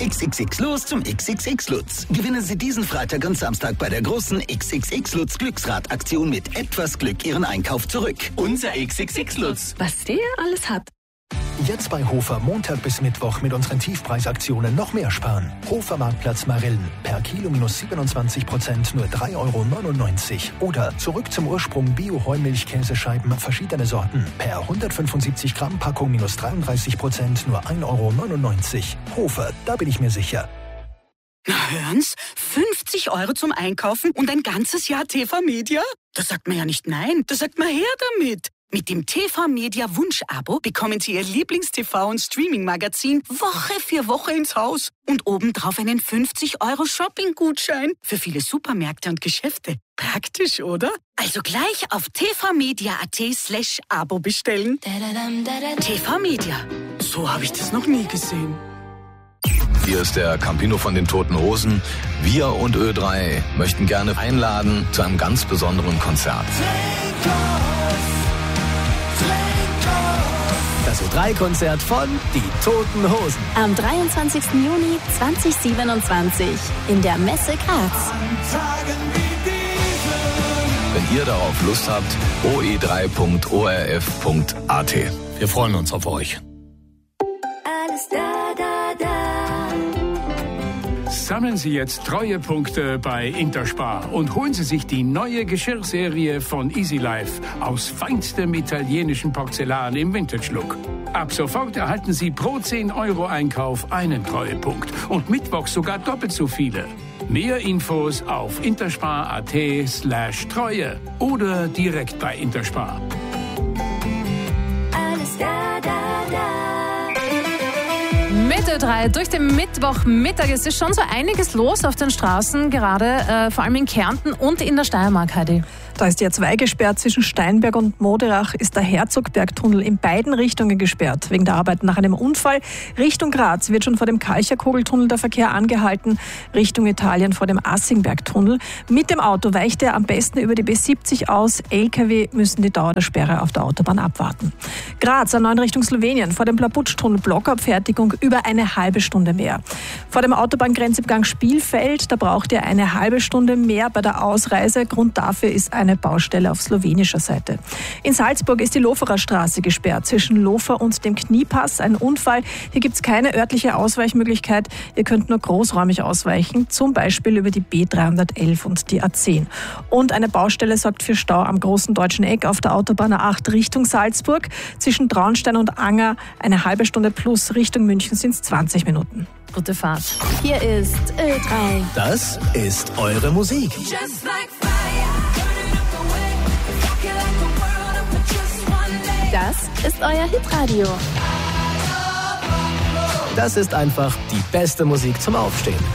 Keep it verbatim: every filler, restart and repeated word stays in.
X X X los zum X X X Lutz. Gewinnen Sie diesen Freitag und Samstag bei der großen X X X Lutz Glücksrad-Aktion mit etwas Glück Ihren Einkauf zurück. Unser X X X Lutz. Was der alles hat. Jetzt bei Hofer Montag bis Mittwoch mit unseren Tiefpreisaktionen noch mehr sparen. Hofer Marktplatz Marillen. Per Kilo minus siebenundzwanzig Prozent nur drei Euro neunundneunzig. Oder zurück zum Ursprung Bio-Heumilch-Käsescheiben verschiedene Sorten. Per hundertfünfundsiebzig Gramm Packung minus dreiunddreißig Prozent nur ein Euro neunundneunzig. Hofer, da bin ich mir sicher. Na hören's, fünfzig Euro zum Einkaufen und ein ganzes Jahr T V Media? Da sagt man ja nicht nein, da sagt man her damit. Mit dem T V Media Wunsch-Abo bekommen Sie Ihr Lieblings-T V- und Streaming-Magazin Woche für Woche ins Haus. Und obendrauf einen fünfzig Euro Shopping-Gutschein für viele Supermärkte und Geschäfte. Praktisch, oder? Also gleich auf tvmedia.at slash Abo bestellen. T V Media. So habe ich das noch nie gesehen. Hier ist der Campino von den Toten Hosen. Wir und Ö drei möchten gerne einladen zu einem ganz besonderen Konzert. Das Ö drei Konzert von Die Toten Hosen. Am dreiundzwanzigsten Juni zweitausendsiebenundzwanzig in der Messe Graz. Wenn ihr darauf Lust habt, o e drei punkt o r f punkt a t. Wir freuen uns auf euch. Alles da, da, da. Sammeln Sie jetzt Treuepunkte bei Interspar und holen Sie sich die neue Geschirrserie von Easy Life aus feinstem italienischen Porzellan im Vintage-Look. Ab sofort erhalten Sie pro zehn Euro Einkauf einen Treuepunkt und mittwochs sogar doppelt so viele. Mehr Infos auf interspar.at slash Treue oder direkt bei Interspar. Alles da, da, da. Mit Ö drei durch den Mittwochmittag. Es ist schon so einiges los auf den Straßen, gerade äh, vor allem in Kärnten und in der Steiermark, Heidi. Da ist die A zwei gesperrt. Zwischen Steinberg und Moderach ist der Herzogbergtunnel in beiden Richtungen gesperrt, wegen der Arbeiten nach einem Unfall. Richtung Graz wird schon vor dem Kalcherkogeltunnel der Verkehr angehalten, Richtung Italien vor dem Assingbergtunnel. Mit dem Auto weicht er am besten über die B siebzig aus. L K W müssen die Dauer der Sperre auf der Autobahn abwarten. Graz an neun Richtung Slowenien vor dem Plaputschtunnel Blockabfertigung über eine halbe Stunde mehr. Vor dem Autobahngrenzübergang Spielfeld, da braucht ihr eine halbe Stunde mehr bei der Ausreise. Grund dafür ist eine Baustelle auf slowenischer Seite. In Salzburg ist die Loferer Straße gesperrt, zwischen Lofer und dem Kniepass. Ein Unfall. Hier gibt es keine örtliche Ausweichmöglichkeit. Ihr könnt nur großräumig ausweichen, zum Beispiel über die B dreihundertelf und die A zehn. Und eine Baustelle sorgt für Stau am Großen Deutschen Eck auf der Autobahn A acht Richtung Salzburg. Zwischen Traunstein und Anger eine halbe Stunde plus, Richtung München sind es zwanzig Minuten. Gute Fahrt. Hier ist Ö drei. Das ist eure Musik. Das ist euer Hitradio. Das ist einfach die beste Musik zum Aufstehen.